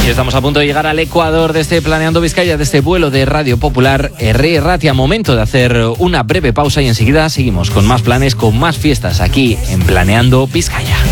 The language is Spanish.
Y estamos a punto de llegar al Ecuador de este Planeando Vizcaya, de este vuelo de Radio Popular R. Ratia. Momento de hacer una breve pausa y enseguida seguimos con más planes, con más fiestas aquí en Planeando Vizcaya.